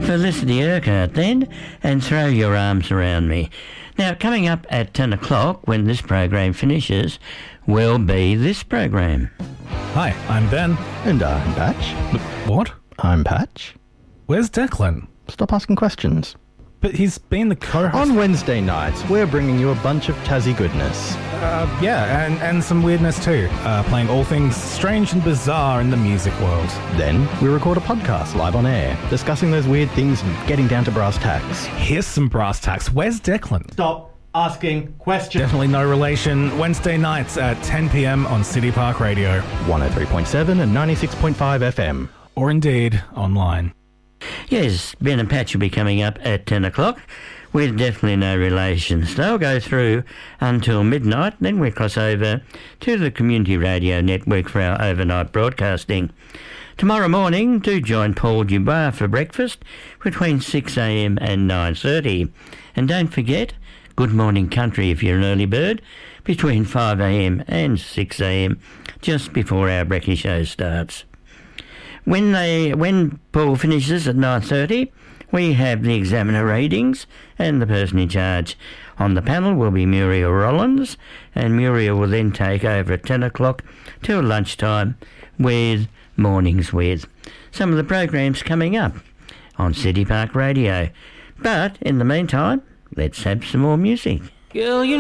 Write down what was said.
Felicity Urquhart then, and Throw Your Arms Around Me. Now, coming up at 10 o'clock, when this program finishes, will be this program. Hi, I'm Ben. And I'm Patch. What? I'm Patch. Where's Declan? Stop asking questions. But he's been the co-host. On Wednesday nights, we're bringing you a bunch of Tassie goodness. Yeah, and some weirdness too. Playing all things strange and bizarre in the music world. Then we record a podcast live on air, discussing those weird things and getting down to brass tacks. Here's some brass tacks. Where's Declan? Stop asking questions. Definitely no relation. Wednesday nights at 10 p.m. on City Park Radio. 103.7 and 96.5 FM. Or indeed, online. Yes, Ben and Patch will be coming up at 10 o'clock. We're definitely no relations. They'll go through until midnight, then we'll cross over to the Community Radio Network for our overnight broadcasting. Tomorrow morning, do join Paul Dubois for breakfast between 6am and 9:30. And don't forget, Good Morning Country if you're an early bird, between 5am and 6am, just before our brekkie show starts. When Paul finishes at 9:30, we have the examiner readings and the person in charge. On the panel will be Muriel Rollins, and Muriel will then take over at 10 o'clock till lunchtime with Mornings With. Some of the programs coming up on City Park Radio. But in the meantime, let's have some more music. Girl, you